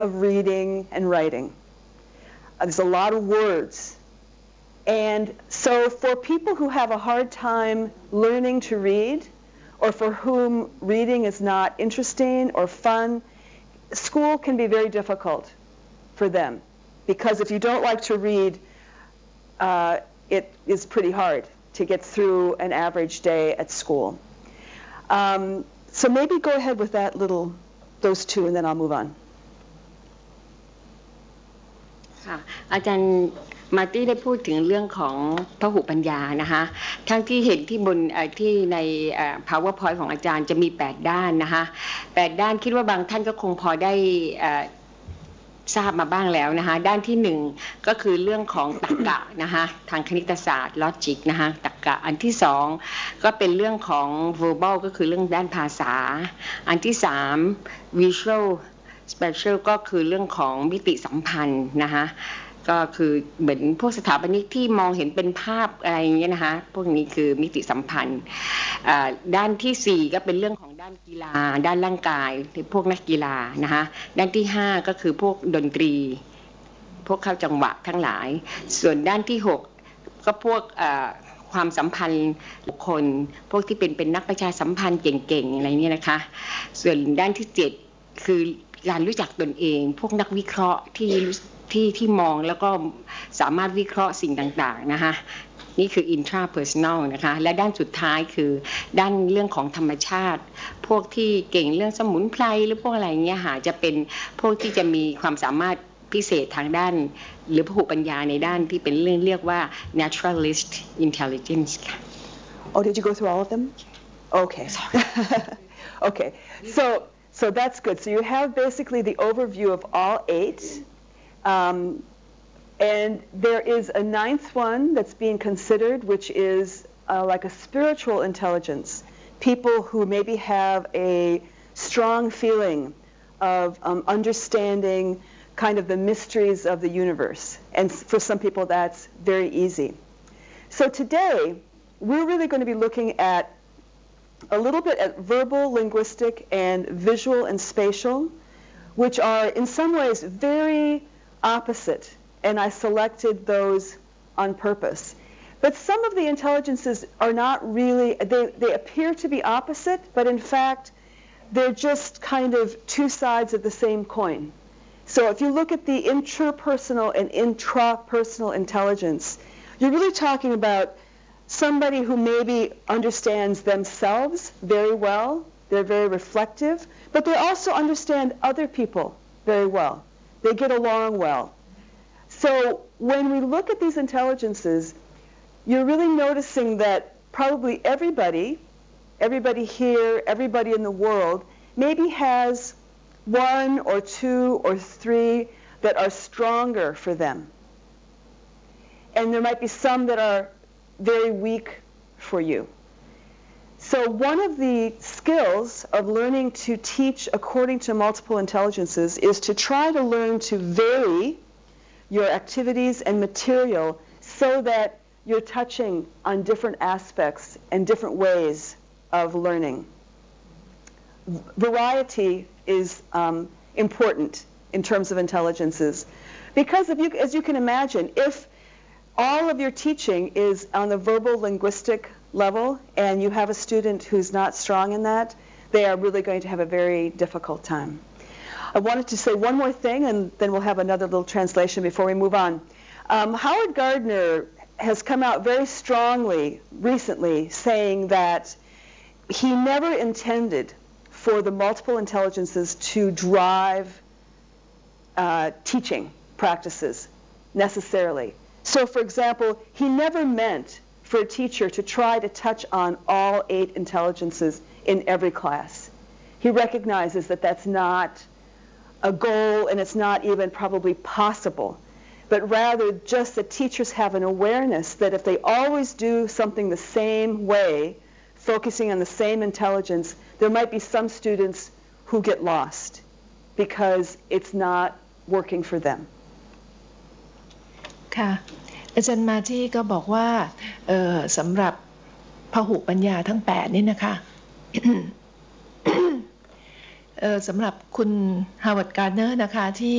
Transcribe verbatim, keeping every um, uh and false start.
of reading and writing. Uh, there's a lot of words. And so for people who have a hard time learning to read, or for whom reading is not interesting or fun, school can be very difficult for them. Because if you don't like to read, uh, it is pretty hard to get through an average day at school. Um, so maybe go ahead with that little, those two, and then I'll move on. ค่ะอาจารย์มาร์ตี้ได้พูดถึงเรื่องของพหุปัญญานะคะทั้งที่เห็นที่บนที่ใน PowerPoint ของอาจารย์จะมีแปดด้านนะคะแปดด้านคิดว่าบางท่านก็คงพอได้ทราบมาบ้างแล้วนะคะด้านที่หนึ่งก็คือเรื่องของตรรกะนะคะทางคณิตศาสตร์ logic นะคะตรรกะอันที่สองก็เป็นเรื่องของ verbal ก็คือเรื่องด้านภาษาอันที่สาม visual spatial ก็คือเรื่องของมิติสัมพันธ์นะคะก็คือเหมือนพวกสถาปนิกที่มองเห็นเป็นภาพอะไรอย่างเงี้ยนะคะพวกนี้คือมิติสัมพันธ์ด้านที่สี่ก็เป็นเรื่องของด้านกีฬาด้านร่างกายพวกนักกีฬานะคะด้านที่ห้าก็คือพวกดนตรีพวกเข้าจังหวะทั้งหลายส่วนด้านที่หกก็พวกความสัมพันธ์บุคคลพวกที่เป็นเป็นนักประชาสัมพันธ์เก่งๆอะไรเนี่ยนะคะส่วนด้านที่เจ็ดคือการรู้จักตนเองพวกนักวิเคราะห์ที่ที่ที่มองแล้วก็สามารถวิเคราะห์สิ่งต่างๆนะคะนี่คือ intrapersonal นะคะและด้านสุดท้ายคือด้านเรื่องของธรรมชาติพวกที่เก่งเรื่องสมุนไพรหรือพวกอะไรเงี้ยค่ะจะเป็นพวกที่จะมีความสามารถพิเศษทางด้านหรือพหุปัญญาในด้านที่เป็นเรื่องเรียกว่า naturalist intelligence ค่ะ Oh, did you go through all of them? Okay. Okay. So so that's good. So you have basically the overview of all eight. Um, and there is a ninth one that's being considered, which is uh, like a spiritual intelligence. People who maybe have a strong feeling of um, understanding kind of the mysteries of the universe. And for some people, that's very easy. So today, we're really going to be looking at a little bit at verbal, linguistic, and visual and spatial, which are in some ways very opposite, and I selected those on purpose. But some of the intelligences are not really, they, they appear to be opposite, but in fact, they're just kind of two sides of the same coin. So if you look at the interpersonal and intrapersonal intelligence, you're really talking about somebody who maybe understands themselves very well, they're very reflective, but they also understand other people very well. They get along well. So when we look at these intelligences, you're really noticing that probably everybody, everybody here, everybody in the world, maybe has one or two or three that are stronger for them. And there might be some that are very weak for you. So one of the skills of learning to teach according to multiple intelligences is to try to learn to vary your activities and material so that you're touching on different aspects and different ways of learning. Variety is um, important in terms of intelligences because if you, as you can imagine, if all of your teaching is on the verbal linguistic level and you have a student who's not strong in that, they are really going to have a very difficult time. I wanted to say one more thing and then we'll have another little translation before we move on. Um, Howard Gardner has come out very strongly recently saying that he never intended for the multiple intelligences to drive uh, teaching practices necessarily. So for example, he never meant for a teacher to try to touch on all eight intelligences in every class. He recognizes that that's not a goal and it's not even probably possible, but rather just that teachers have an awareness that if they always do something the same way, focusing on the same intelligence, there might be some students who get lost because it's not working for them. ค่ะอาจารย์มาที่ก็บอกว่าสำหรับพหุปัญญาทั้งแปดนี่นะคะ สำหรับคุณฮาวาร์ด การ์เนอร์นะคะที่